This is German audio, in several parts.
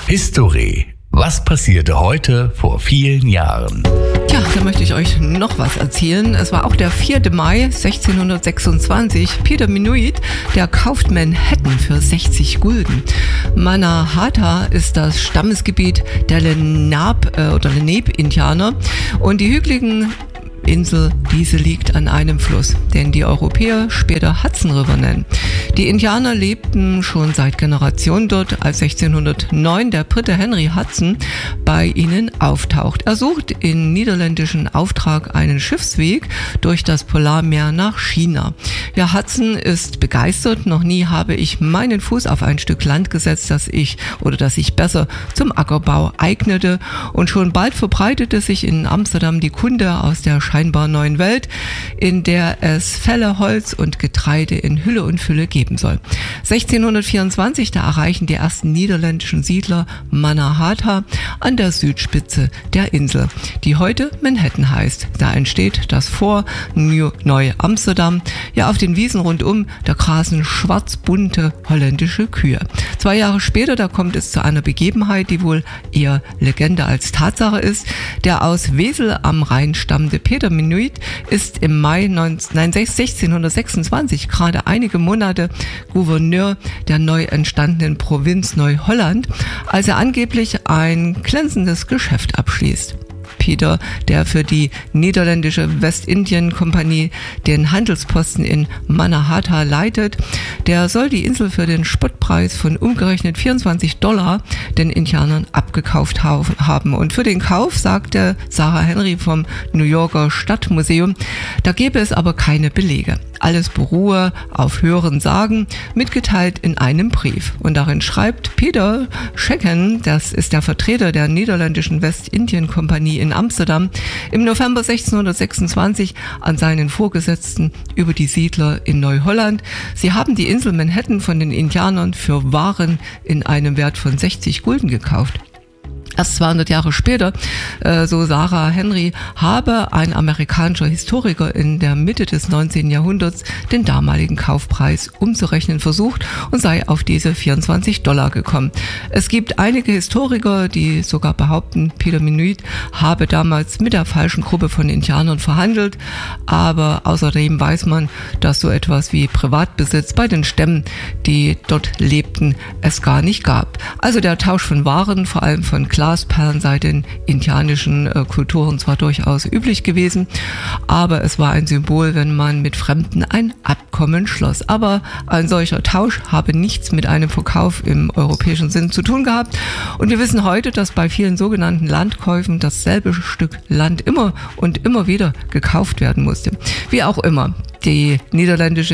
History. Was passierte heute vor vielen Jahren? Tja, da möchte ich euch noch was erzählen. Es war auch der 4. Mai 1626. Peter Minuit, der kauft Manhattan für 60 Gulden. Mannahatta ist das Stammesgebiet der Lenape-Indianer und die hügeligen Insel, diese liegt an einem Fluss, den die Europäer später Hudson River nennen. Die Indianer lebten schon seit Generationen dort, als 1609 der Brite Henry Hudson bei ihnen auftaucht. Er sucht in niederländischen Auftrag einen Schiffsweg durch das Polarmeer nach China. Ja, Hudson ist begeistert. Noch nie habe ich meinen Fuß auf ein Stück Land gesetzt, das sich besser zum Ackerbau eignete. Und schon bald verbreitete sich in Amsterdam die Kunde aus der scheinbar neuen Welt, in der es Felle, Holz und Getreide in Hülle und Fülle geben soll. 1624, da erreichen die ersten niederländischen Siedler Mannahatta an der Südspitze der Insel, die heute Manhattan heißt. Da entsteht das Fort Neu-Amsterdam. Ja, auf den Wiesen rundum, da grasen schwarz-bunte holländische Kühe. 2 Jahre später, da kommt es zu einer Begebenheit, die wohl eher Legende als Tatsache ist. Der aus Wesel am Rhein stammende Peter Minuit ist im Mai 1626 gerade einige Monate Gouverneur der neu entstandenen Provinz Neu-Holland, als er angeblich ein glänzendes Geschäft abschließt. Peter, der für die niederländische Westindien-Kompanie den Handelsposten in Mannahatta leitet, der soll die Insel für den Spottpreis von umgerechnet $24 den Indianern abgekauft haben. Und für den Kauf sagte Sarah Henry vom New Yorker Stadtmuseum, da gäbe es aber keine Belege. Alles beruhe auf Hören Sagen, mitgeteilt in einem Brief. Und darin schreibt Peter Schecken, das ist der Vertreter der niederländischen Westindien-Kompanie in Amsterdam, im November 1626 an seinen Vorgesetzten über die Siedler in Neu-Holland. Sie haben die Insel Manhattan von den Indianern für Waren in einem Wert von 60 Gulden gekauft. Erst 200 Jahre später, so Sarah Henry, habe ein amerikanischer Historiker in der Mitte des 19. Jahrhunderts den damaligen Kaufpreis umzurechnen versucht und sei auf diese $24 gekommen. Es gibt einige Historiker, die sogar behaupten, Peter Minuit habe damals mit der falschen Gruppe von Indianern verhandelt, aber außerdem weiß man, dass so etwas wie Privatbesitz bei den Stämmen, die dort lebten, es gar nicht gab. Also der Tausch von Waren, vor allem von Glasperlen, sei den indianischen Kulturen zwar durchaus üblich gewesen, aber es war ein Symbol, wenn man mit Fremden ein Abkommen schloss. Aber ein solcher Tausch habe nichts mit einem Verkauf im europäischen Sinn zu tun gehabt. Und wir wissen heute, dass bei vielen sogenannten Landkäufen dasselbe Stück Land immer und immer wieder gekauft werden musste. Wie auch immer, die niederländische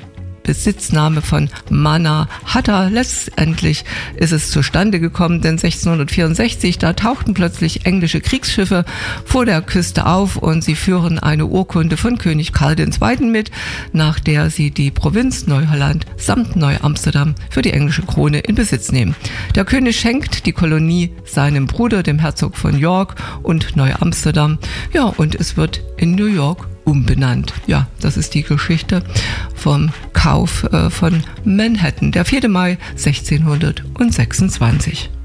Besitznahme von Mannahatta. Letztendlich ist es zustande gekommen, denn 1664, da tauchten plötzlich englische Kriegsschiffe vor der Küste auf und sie führen eine Urkunde von König Karl II. Mit, nach der sie die Provinz Neu-Holland samt Neu-Amsterdam für die englische Krone in Besitz nehmen. Der König schenkt die Kolonie seinem Bruder, dem Herzog von York, und Neu-Amsterdam. Ja, und es wird in New York umbenannt. Ja, das ist die Geschichte vom Kauf von Manhattan, der 4. Mai 1626.